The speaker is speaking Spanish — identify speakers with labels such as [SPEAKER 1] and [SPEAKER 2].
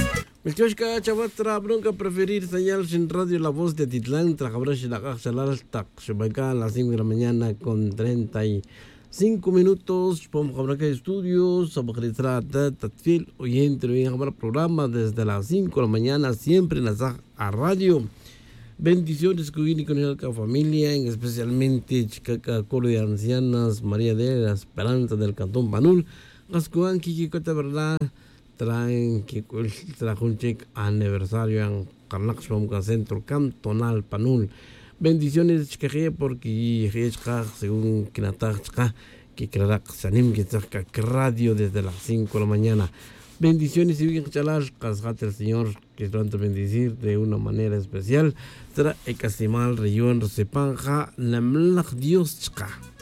[SPEAKER 1] Milchoshka Chavatra nunca preferir señal sin radio La Voz de Titlán, Trajabrash la Cajalar Tak Shabaka a las 5 de la mañana con 35 minutos. Pomjabraca Estudios, Sabacritra Tatfil, oyente, hoy en el programa desde las 5 de la mañana, siempre en la a radio. Bendiciones con el familia, en especialmente Chicaca, Coro de Ancianas, María de la Esperanza del Cantón Panul, Gascuán, Kiki Cota Verdad. Traen que trajo un cheque aniversario en Carnaxpom Centro Cantonal Panul. Bendiciones chicaje porque según Kinatachka que crack sanim que saca radio desde las 5 de la mañana. Bendiciones y bien chalas casgate el Señor que lo ante bendecir de una manera especial. Tra ekasimal región Sepanja Namlach Dios chka.